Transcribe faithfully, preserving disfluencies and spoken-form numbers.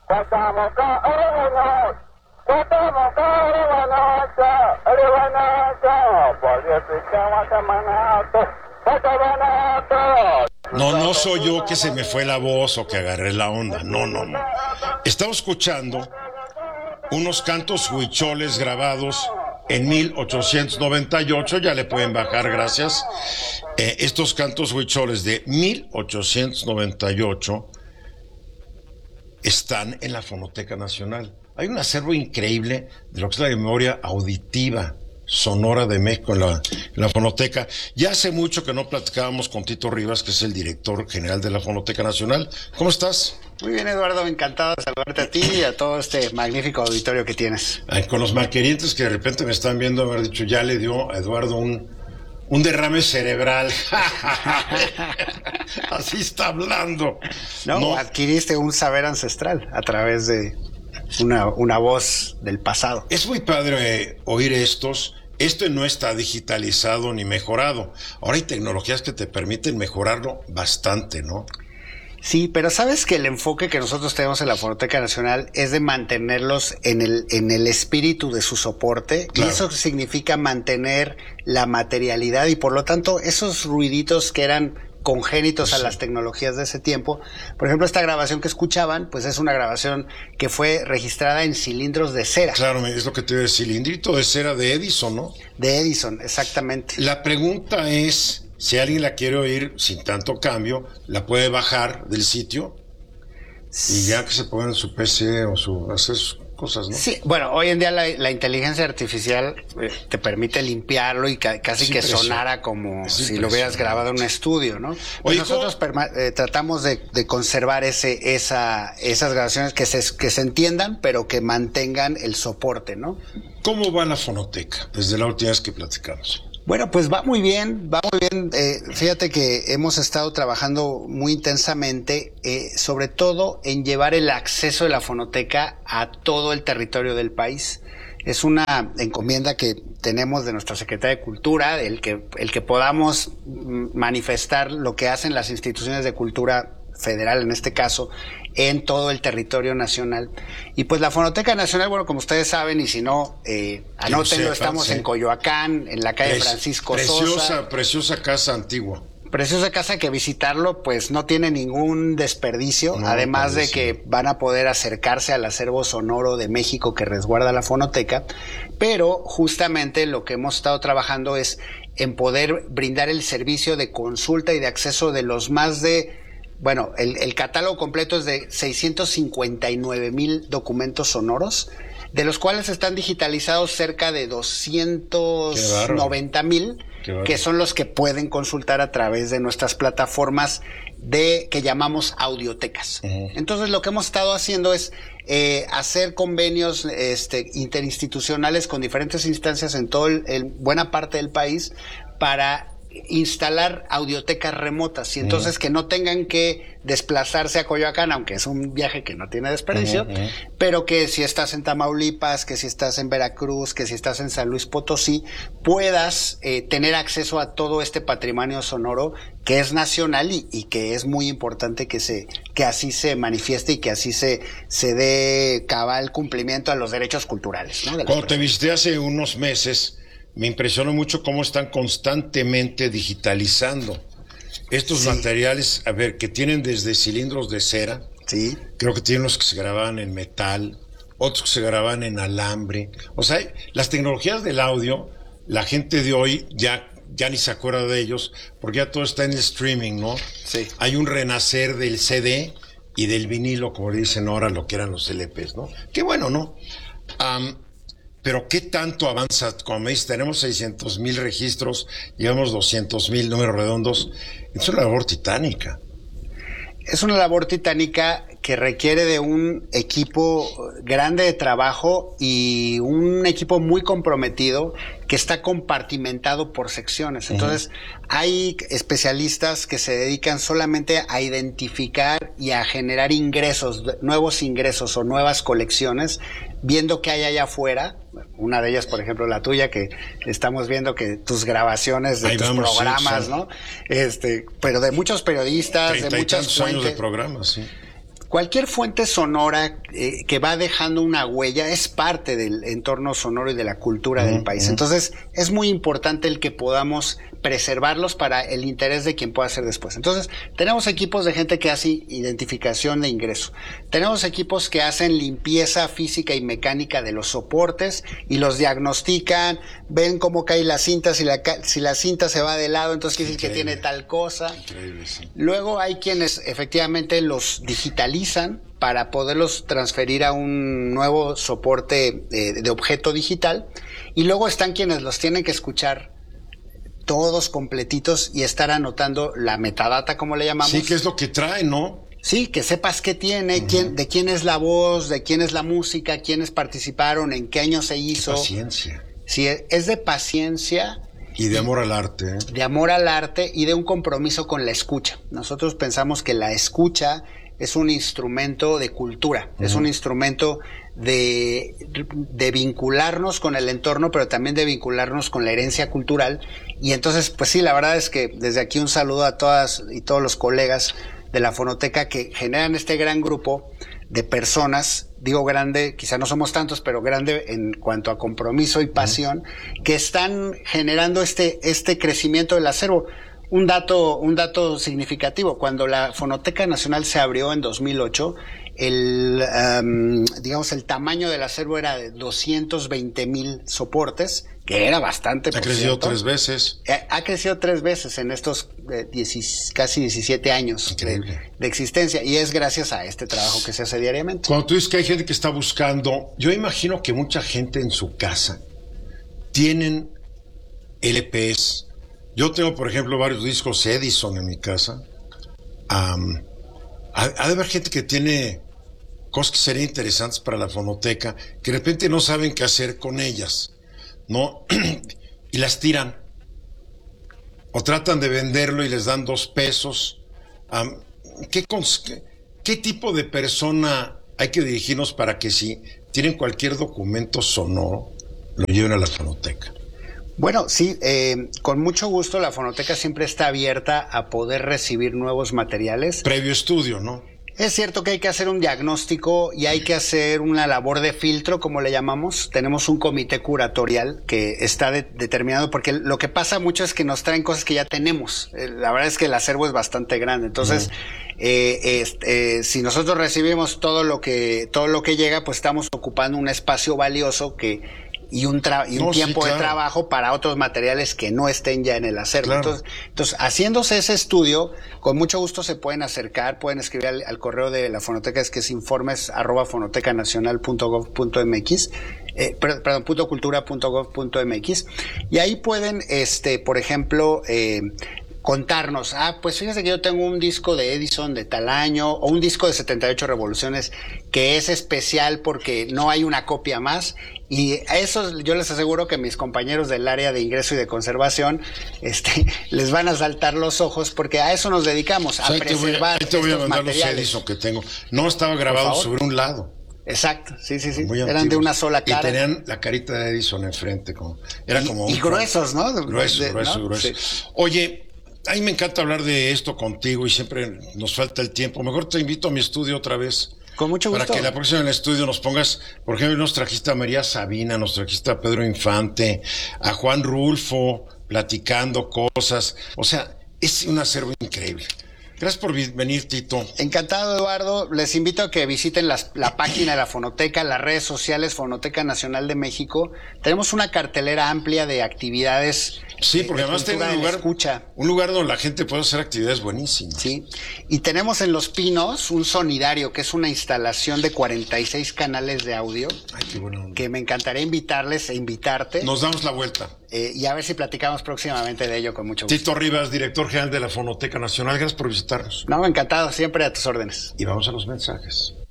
No, no soy yo que se me fue la voz o que agarré la onda. No, no, no. Estaba escuchando unos cantos huicholes grabados en mil ochocientos noventa y ocho, ya le pueden bajar, gracias. Eh, estos cantos huicholes de mil ochocientos noventa y ocho están en la Fonoteca Nacional. Hay un acervo increíble de lo que es la memoria auditiva sonora de México en la, en la Fonoteca. Ya hace mucho que no platicábamos con Tito Rivas, que es el director general de la Fonoteca Nacional. ¿Cómo estás? Muy bien, Eduardo, encantado de saludarte a ti y a todo este magnífico auditorio que tienes. Ay, con los malquerientes que de repente me están viendo haber dicho, ya le dio a Eduardo un, un derrame cerebral. Así está hablando. No, no, adquiriste un saber ancestral a través de una, una voz del pasado. Es muy padre eh, oír estos. Esto no está digitalizado ni mejorado. Ahora hay tecnologías que te permiten mejorarlo bastante, ¿no? Sí, pero sabes que el enfoque que nosotros tenemos en la Fonoteca Nacional es de mantenerlos en el, en el espíritu de su soporte. Claro. Y eso significa mantener la materialidad y por lo tanto esos ruiditos que eran congénitos sí. a las tecnologías de ese tiempo. Por ejemplo, esta grabación que escuchaban, pues es una grabación que fue registrada en cilindros de cera. Claro, es lo que te digo, cilindrito de cera de Edison, ¿no? De Edison, exactamente. La pregunta es, si alguien la quiere oír sin tanto cambio, la puede bajar del sitio y ya que se ponga en su P C o su hacer sus cosas, ¿no? Sí, bueno, hoy en día la, la inteligencia artificial eh, te permite limpiarlo y ca casi que sonara como si lo hubieras grabado en un estudio, ¿no? Oye, nosotros eh, tratamos de, de conservar ese, esa, esas grabaciones que se, que se entiendan, pero que mantengan el soporte, ¿no? ¿Cómo va la fonoteca desde la última vez que platicamos? Bueno, pues va muy bien, va muy bien. Eh, fíjate que hemos estado trabajando muy intensamente, eh, sobre todo en llevar el acceso de la fonoteca a todo el territorio del país. Es una encomienda que tenemos de nuestra Secretaría de Cultura, el que, el que podamos manifestar lo que hacen las instituciones de cultura federal, en este caso, en todo el territorio nacional. Y pues la Fonoteca Nacional, bueno, como ustedes saben, y si no, eh, anótenlo, estamos sí. en Coyoacán, en la calle Pre Francisco preciosa, Sosa. Preciosa casa antigua. Preciosa casa que visitarlo, pues no tiene ningún desperdicio, no, además de que van a poder acercarse al acervo sonoro de México que resguarda la fonoteca, pero justamente lo que hemos estado trabajando es en poder brindar el servicio de consulta y de acceso de los más de Bueno, el, el catálogo completo es de seiscientos cincuenta y nueve mil documentos sonoros, de los cuales están digitalizados cerca de doscientos noventa mil, que son los que pueden consultar a través de nuestras plataformas de que llamamos audiotecas. Uh-huh. Entonces, lo que hemos estado haciendo es eh, hacer convenios este, interinstitucionales con diferentes instancias en todo el, en buena parte del país para instalar audiotecas remotas y entonces uh-huh. que no tengan que desplazarse a Coyoacán, aunque es un viaje que no tiene desperdicio, uh-huh. pero que si estás en Tamaulipas, que si estás en Veracruz, que si estás en San Luis Potosí, puedas eh, tener acceso a todo este patrimonio sonoro que es nacional y, y que es muy importante que se que así se manifieste y que así se se dé cabal cumplimiento a los derechos culturales, ¿no? De Cuando te visité hace unos meses, me impresionó mucho cómo están constantemente digitalizando estos sí. materiales, a ver, que tienen desde cilindros de cera, sí. creo que tienen los que se grababan en metal, otros que se grababan en alambre. O sea, las tecnologías del audio, la gente de hoy ya, ya ni se acuerda de ellos, porque ya todo está en el streaming, ¿no? Sí. Hay un renacer del C D y del vinilo, como le dicen ahora, lo que eran los L Pes, ¿no? Qué bueno, ¿no? Um, Pero ¿qué tanto avanza? Como me dice, tenemos seiscientos mil registros, llevamos doscientos mil números redondos. Es una labor titánica. Es una labor titánica que requiere de un equipo grande de trabajo y un equipo muy comprometido que está compartimentado por secciones. Entonces, uh-huh. hay especialistas que se dedican solamente a identificar y a generar ingresos, nuevos ingresos o nuevas colecciones, viendo qué hay allá afuera. Una de ellas, por ejemplo, la tuya, que estamos viendo que tus grabaciones de Ahí tus vamos, programas, sí, ¿no? Este, pero de muchos periodistas, de muchas fuentes. años de programas, sí. cualquier fuente sonora eh, que va dejando una huella es parte del entorno sonoro y de la cultura uh-huh, del país. Uh-huh. Entonces, es muy importante el que podamos preservarlos para el interés de quien pueda hacer después. Entonces, tenemos equipos de gente que hace identificación de ingreso. Tenemos equipos que hacen limpieza física y mecánica de los soportes y los diagnostican, ven cómo cae la cinta, si la, si la cinta se va de lado, entonces quiere decir que tiene tal cosa. Increíble, sí. Luego hay quienes efectivamente los digitalizan para poderlos transferir a un nuevo soporte eh, de objeto digital, y luego están quienes los tienen que escuchar todos completitos y estar anotando la metadata, como le llamamos. Sí, que es lo que trae, ¿no? Sí, que sepas qué tiene, uh-huh. quién, de quién es la voz, de quién es la música, quiénes participaron, en qué año se hizo. Qué paciencia. Sí, es de paciencia. Y de amor al arte. ¿eh? De amor al arte y de un compromiso con la escucha. Nosotros pensamos que la escucha es un instrumento de cultura, uh-huh. es un instrumento de, de vincularnos con el entorno, pero también de vincularnos con la herencia cultural. Y entonces, pues sí, la verdad es que desde aquí un saludo a todas y todos los colegas de la Fonoteca que generan este gran grupo de personas, digo grande, quizá no somos tantos, pero grande en cuanto a compromiso y pasión, uh-huh. que están generando este, este crecimiento del acervo. Un dato, un dato significativo, cuando la Fonoteca Nacional se abrió en dos mil ocho, el, um, digamos, el tamaño del acervo era de doscientos veinte mil soportes, que era bastante. Ha crecido cierto. tres veces. Ha, ha crecido tres veces en estos eh, diez, casi diecisiete años de, de existencia, y es gracias a este trabajo que se hace diariamente. Cuando tú dices que hay gente que está buscando, yo imagino que mucha gente en su casa tienen L Pes. Yo tengo, por ejemplo, varios discos Edison en mi casa. Um, ha, ha de haber gente que tiene cosas que serían interesantes para la fonoteca, que de repente no saben qué hacer con ellas, ¿no? Y las tiran. O tratan de venderlo y les dan dos pesos. Um, ¿qué, qué, ¿Qué tipo de persona hay que dirigirnos para que si tienen cualquier documento sonoro, lo lleven a la fonoteca? Bueno, sí, eh, con mucho gusto la Fonoteca siempre está abierta a poder recibir nuevos materiales. Previo estudio, ¿no? Es cierto que hay que hacer un diagnóstico y hay que hacer una labor de filtro, como le llamamos. Tenemos un comité curatorial que está de, determinado, porque lo que pasa mucho es que nos traen cosas que ya tenemos. Eh, la verdad es que el acervo es bastante grande. Entonces, uh-huh. eh, eh, si nosotros recibimos todo lo que, todo lo que llega, pues estamos ocupando un espacio valioso que... y un, tra- y un no, tiempo sí, claro. de trabajo para otros materiales que no estén ya en el acervo. Claro. Entonces, entonces, haciéndose ese estudio, con mucho gusto se pueden acercar, pueden escribir al, al correo de la Fonoteca, es que es informes arroba fonotecanacional punto gov punto mx, eh, perdón, punto cultura punto gov punto mx, y ahí pueden, este, por ejemplo, eh, contarnos, ah, pues fíjese que yo tengo un disco de Edison de tal año, o un disco de setenta y ocho revoluciones que es especial porque no hay una copia más, y a eso yo les aseguro que mis compañeros del área de ingreso y de conservación este, les van a saltar los ojos, porque a eso nos dedicamos, a preservar estos materiales. Te voy a mandar los Edison que tengo. No estaba grabado sobre un lado. Exacto, sí, sí, sí. Muy eran antiguos. De una sola cara. Y tenían la carita de Edison enfrente. Como, era y, como y un gruesos, ¿no? Grueso, de, grueso, ¿no? grueso. Sí. Oye, a mí me encanta hablar de esto contigo y siempre nos falta el tiempo. Mejor te invito a mi estudio otra vez. Con mucho gusto. Para que la próxima en el estudio nos pongas, por ejemplo, nos trajiste a María Sabina, nos trajiste a Pedro Infante, a Juan Rulfo, platicando cosas. O sea, es un acervo increíble. Gracias por venir, Tito. Encantado, Eduardo. Les invito a que visiten las, la página de la Fonoteca, las redes sociales Fonoteca Nacional de México. Tenemos una cartelera amplia de actividades. Sí, porque además tengo un lugar, escucha. un lugar donde la gente puede hacer actividades buenísimas. Sí, y tenemos en Los Pinos un sonidario, que es una instalación de cuarenta y seis canales de audio. Ay, qué bueno. Que me encantaría invitarles e invitarte. Nos damos la vuelta. Eh, y a ver si platicamos próximamente de ello con mucho gusto. Tito Rivas, director general de la Fonoteca Nacional, gracias por visitarnos. No, encantado, siempre a tus órdenes. Y vamos a los mensajes.